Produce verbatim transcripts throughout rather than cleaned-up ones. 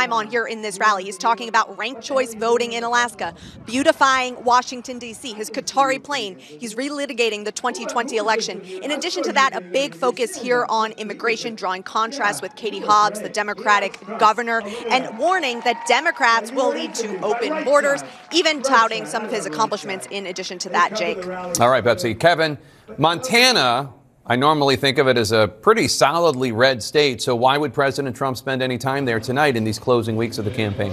time on here in this rally. He's talking about ranked choice voting in Alaska, beautifying Washington, D C, his Qatari plane. He's relitigating the twenty twenty election. In addition to that, a big focus here on immigration, drawing contrast with Katie Hobbs, the Democratic governor, and warning that Democrats will lead to open borders, even touting some of his accomplishments in addition to that, Jake. All right, Betsy. Kevin, Montana, I normally think of it as a pretty solidly red state, so why would President Trump spend any time there tonight in these closing weeks of the campaign?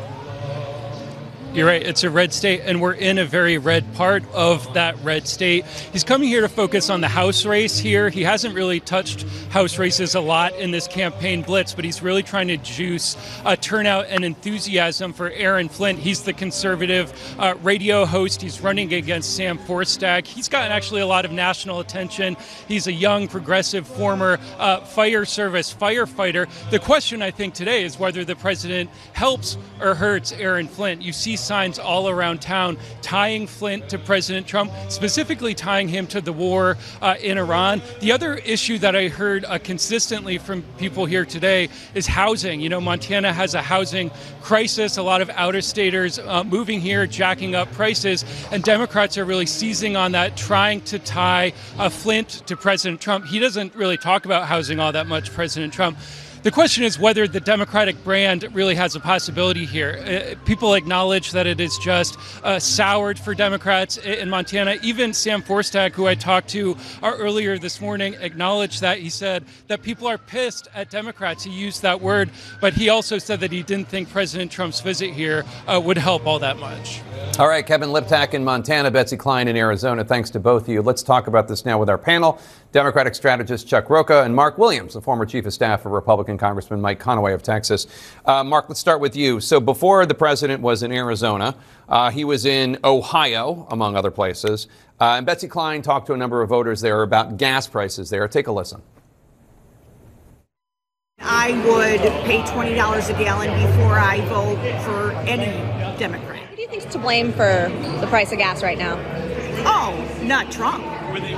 You're right. It's a red state, and we're in a very red part of that red state. He's coming here to focus on the House race here. He hasn't really touched House races a lot in this campaign blitz, but he's really trying to juice uh, turnout and enthusiasm for Aaron Flint. He's the conservative uh, radio host. He's running against Sam Forstag. He's gotten actually a lot of national attention. He's a young, progressive, former uh, fire service firefighter. The question, I think, today is whether the president helps or hurts Aaron Flint. You see signs all around town tying Flint to President Trump, specifically tying him to the war uh, in Iran. The other issue that I heard uh, consistently from people here today is housing. You know, Montana has a housing crisis, a lot of out-of-staters uh, moving here, jacking up prices, and Democrats are really seizing on that, trying to tie uh, Flint to President Trump. He doesn't really talk about housing all that much, President Trump. The question is whether the Democratic brand really has a possibility here. Uh, people acknowledge that it is just uh, soured for Democrats in Montana. Even Sam Forstag, who I talked to uh, earlier this morning, acknowledged that. He said that people are pissed at Democrats. He used that word, but he also said that he didn't think President Trump's visit here uh, would help all that much. All right, Kevin Liptak in Montana, Betsy Klein in Arizona. Thanks to both of you. Let's talk about this now with our panel. Democratic strategist Chuck Rocha and Mark Williams, the former chief of staff of Republican Congressman Mike Conaway of Texas. Uh, Mark, let's start with you. So before the president was in Arizona, uh, he was in Ohio, among other places. Uh, and Betsy Klein talked to a number of voters there about gas prices there. Take a listen. I would pay twenty dollars a gallon before I vote for any Democrat. Who do you think's to blame for the price of gas right now? Oh, not Trump.